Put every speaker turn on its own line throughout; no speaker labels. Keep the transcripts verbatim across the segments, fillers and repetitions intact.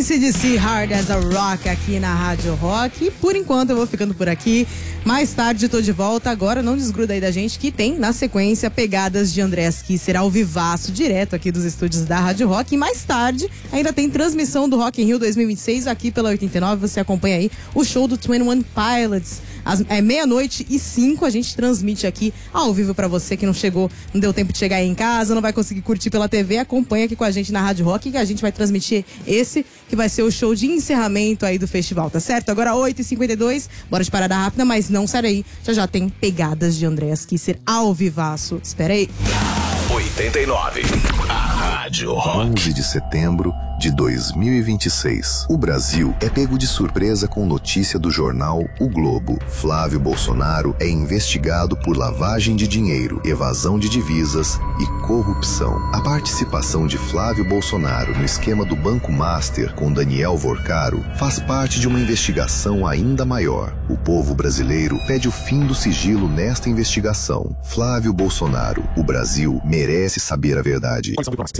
A C D C Hard as a Rock aqui na Rádio Rock. E por enquanto eu vou ficando por aqui. Mais tarde tô de volta. Agora não desgruda aí da gente que tem na sequência Pegadas de Andréas Kisser ao vivaço, direto aqui dos estúdios da Rádio Rock. E mais tarde ainda tem transmissão do Rock in Rio dois mil e vinte e seis aqui pela oitenta e nove. Você acompanha aí o show do Twenty One Pilots. Às, é meia-noite e cinco a gente transmite aqui ao vivo pra você que não chegou, não deu tempo de chegar aí em casa, não vai conseguir curtir pela T V, acompanha aqui com a gente na Rádio Rock que a gente vai transmitir esse que vai ser o show de encerramento aí do festival, tá certo? Agora oito e cinquenta e dois, bora de parada rápida, mas não sai daí, já já tem Pegadas de Andréas Kisser ao vivaço. Espera aí.
oitenta e nove, a Rádio Rock.
onze de setembro de dois mil e vinte e seis. O Brasil é pego de surpresa com notícia do jornal O Globo. Flávio Bolsonaro é investigado por lavagem de dinheiro, evasão de divisas e corrupção. A participação de Flávio Bolsonaro no esquema do Banco Master com Daniel Vorcaro faz parte de uma investigação ainda maior. O povo brasileiro pede o fim do sigilo nesta investigação. Flávio Bolsonaro, o Brasil merece saber a verdade.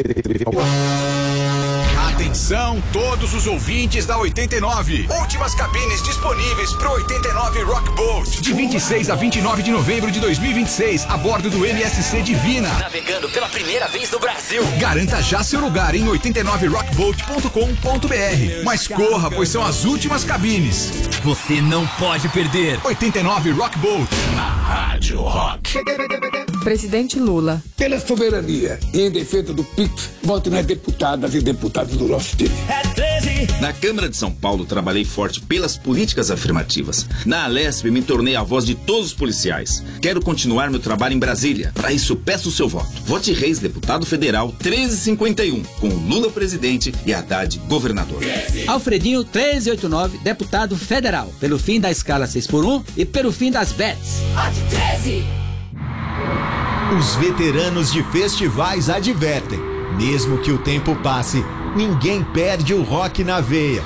Atenção, todos os ouvintes da oitenta e nove. Últimas cabines disponíveis pro oitenta e nove Rock Boat. De vinte e seis a vinte e nove de novembro de dois mil e vinte e seis, a bordo do M S C Divina.
Navegando pela primeira vez no Brasil.
Garanta já seu lugar em oitenta e nove rock boat ponto com ponto b r. Mas corra, pois são as últimas cabines.
Você não pode perder.
oitenta e nove Rock Boat, na Rádio Rock.
Presidente Lula.
Pela soberania e em defesa do P I X, vote nas deputadas e deputados do nosso time.
Na Câmara de São Paulo, trabalhei forte pelas políticas afirmativas. Na Alesp, me tornei a voz de todos os policiais. Quero continuar meu trabalho em Brasília. Para isso, peço o seu voto. Vote Reis, deputado federal, treze cinquenta e um, com Lula presidente e Haddad governador.
Alfredinho, treze oitenta e nove, deputado federal, pelo fim da escala seis por um e pelo fim das bets.
Vote treze!
Os veteranos de festivais advertem: mesmo que o tempo passe, ninguém perde o rock na veia.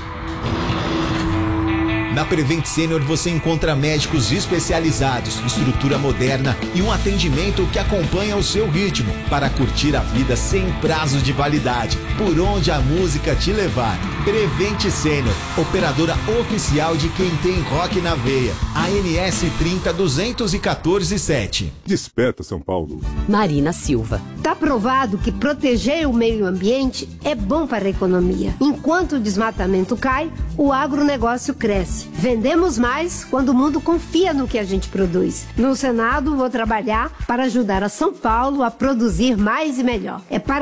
Na Prevent Senior você encontra médicos especializados, estrutura moderna e um atendimento que acompanha o seu ritmo para curtir a vida sem prazos de validade, por onde a música te levar. Prevent Senior, operadora oficial de quem tem rock na veia. A N S trinta duzentos e quatorze sete.
Desperta, São Paulo.
Marina Silva.
Tá provado que proteger o meio ambiente é bom para a economia. Enquanto o desmatamento cai, o agronegócio cresce. Vendemos mais quando o mundo confia no que a gente produz. No Senado, vou trabalhar para ajudar a São Paulo a produzir mais e melhor. É para